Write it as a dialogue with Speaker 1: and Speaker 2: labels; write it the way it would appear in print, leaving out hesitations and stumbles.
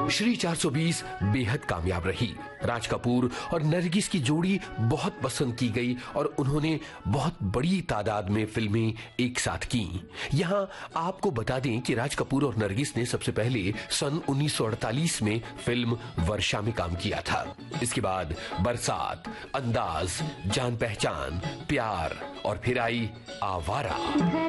Speaker 1: श्री 420 बेहद कामयाब रही। राज कपूर और नरगिस की जोड़ी बहुत पसंद की गई और उन्होंने बहुत बड़ी तादाद में फिल्में एक साथ की। यहाँ आपको बता दें कि राज कपूर और नरगिस ने सबसे पहले सन 1948 में फिल्म वर्षा में काम किया था। इसके बाद बरसात, अंदाज, जान पहचान, प्यार और फिर आई आवारा।